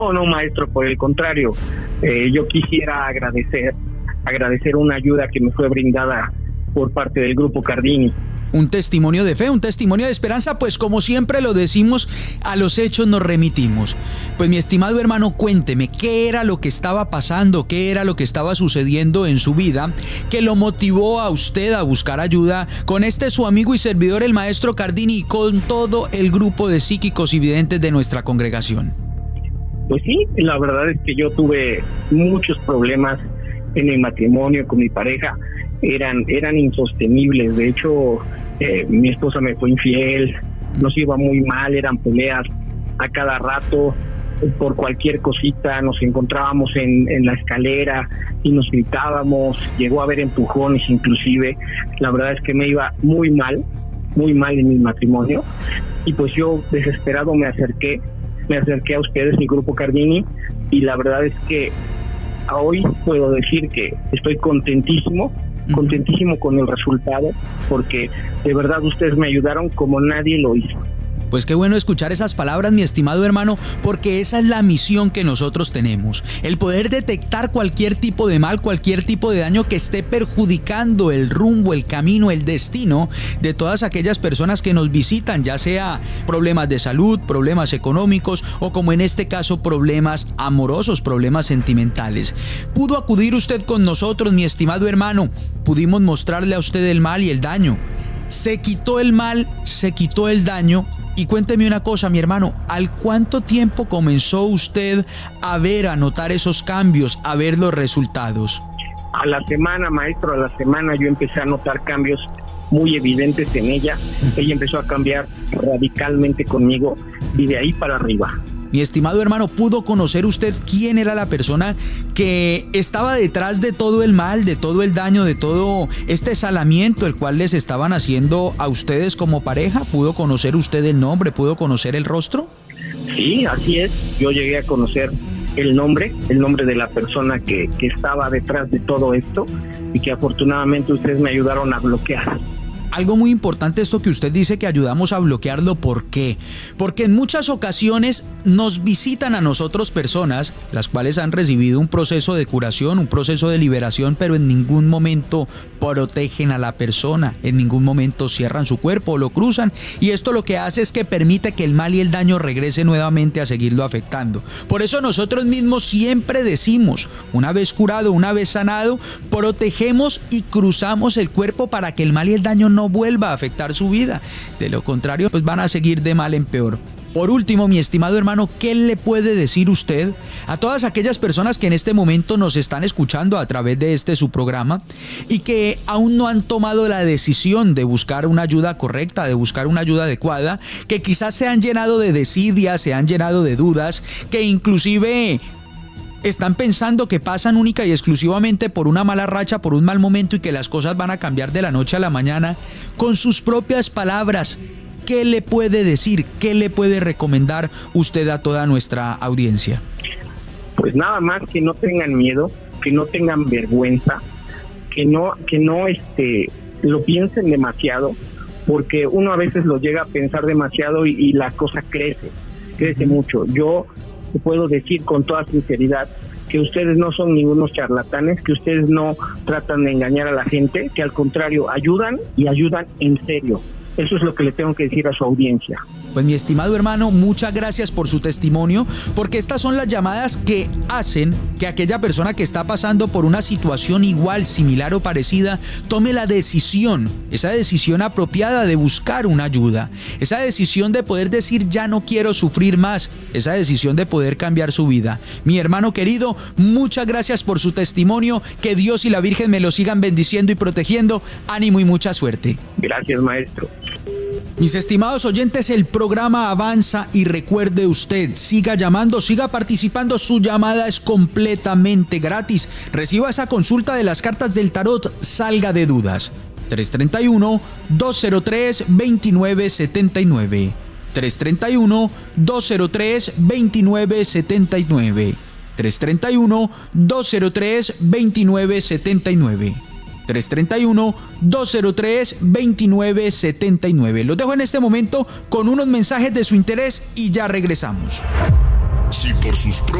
No, no, maestro, por el contrario, yo quisiera agradecer una ayuda que me fue brindada por parte del Grupo Cardini. Un testimonio de fe, un testimonio de esperanza, pues como siempre lo decimos, a los hechos nos remitimos. Pues mi estimado hermano, cuénteme, ¿qué era lo que estaba pasando? ¿Qué era lo que estaba sucediendo en su vida que lo motivó a usted a buscar ayuda con su amigo y servidor, el maestro Cardini, y con todo el grupo de psíquicos y videntes de nuestra congregación? Pues sí, la verdad es que yo tuve muchos problemas en el matrimonio con mi pareja, eran insostenibles. De hecho, mi esposa me fue infiel, nos iba muy mal, eran peleas a cada rato por cualquier cosita. Nos encontrábamos en la escalera y nos gritábamos, llegó a haber empujones inclusive. La verdad es que me iba muy mal en mi matrimonio, y pues yo desesperado me acerqué a ustedes, el Grupo Cardini, y la verdad es que hoy puedo decir que estoy contentísimo con el resultado, porque de verdad ustedes me ayudaron como nadie lo hizo. Pues qué bueno escuchar esas palabras, mi estimado hermano, porque esa es la misión que nosotros tenemos, el poder detectar cualquier tipo de mal, cualquier tipo de daño que esté perjudicando el rumbo, el camino, el destino de todas aquellas personas que nos visitan, ya sea problemas de salud, problemas económicos o, como en este caso, problemas amorosos, problemas sentimentales. Pudo acudir usted con nosotros, mi estimado hermano, pudimos mostrarle a usted el mal y el daño. Se quitó el mal, se quitó el daño. Y cuénteme una cosa, mi hermano, ¿al cuánto tiempo comenzó usted a notar esos cambios, a ver los resultados? A la semana, maestro, a la semana yo empecé a notar cambios muy evidentes en ella. Ella empezó a cambiar radicalmente conmigo y de ahí para arriba. Mi estimado hermano, ¿pudo conocer usted quién era la persona que estaba detrás de todo el mal, de todo el daño, de todo este salamiento el cual les estaban haciendo a ustedes como pareja? ¿Pudo conocer usted el nombre? ¿Pudo conocer el rostro? Sí, así es. Yo llegué a conocer el nombre de la persona que estaba detrás de todo esto, y que afortunadamente ustedes me ayudaron a bloquear. Algo muy importante esto que usted dice, que ayudamos a bloquearlo. ¿Por qué? Porque en muchas ocasiones nos visitan a nosotros personas las cuales han recibido un proceso de curación, un proceso de liberación, pero en ningún momento protegen a la persona, en ningún momento cierran su cuerpo o lo cruzan, y esto lo que hace es que permite que el mal y el daño regrese nuevamente a seguirlo afectando. Por eso nosotros mismos siempre decimos, una vez curado, una vez sanado, protegemos y cruzamos el cuerpo para que el mal y el daño no vuelva a afectar su vida. De lo contrario, pues van a seguir de mal en peor. Por último, mi estimado hermano, ¿qué le puede decir usted a todas aquellas personas que en este momento nos están escuchando a través de su programa y que aún no han tomado la decisión de buscar una ayuda correcta, de buscar una ayuda adecuada, que quizás se han llenado de desidia, se han llenado de dudas, que inclusive están pensando que pasan única y exclusivamente por una mala racha, por un mal momento, y que las cosas van a cambiar de la noche a la mañana? Con sus propias palabras, ¿qué le puede decir? ¿Qué le puede recomendar usted a toda nuestra audiencia? Pues nada más que no tengan miedo, que no tengan vergüenza, que no lo piensen demasiado, porque uno a veces lo llega a pensar demasiado y la cosa crece mucho. Yo te puedo decir con toda sinceridad que ustedes no son ningunos charlatanes, que ustedes no tratan de engañar a la gente, que al contrario ayudan, y ayudan en serio. Eso es lo que le tengo que decir a su audiencia. Pues mi estimado hermano, muchas gracias por su testimonio, porque estas son las llamadas que hacen que aquella persona que está pasando por una situación igual, similar o parecida, tome la decisión, esa decisión apropiada de buscar una ayuda, esa decisión de poder decir ya no quiero sufrir más, esa decisión de poder cambiar su vida. Mi hermano querido, muchas gracias por su testimonio, que Dios y la Virgen me lo sigan bendiciendo y protegiendo. Ánimo y mucha suerte. Gracias, maestro. Mis estimados oyentes, el programa avanza, y recuerde usted, siga llamando, siga participando, su llamada es completamente gratis. Reciba esa consulta de las cartas del tarot, salga de dudas. 331-203-2979. 331-203-2979. 331-203-2979. 331-203-2979. Los dejo en este momento con unos mensajes de su interés y ya regresamos. Si por sus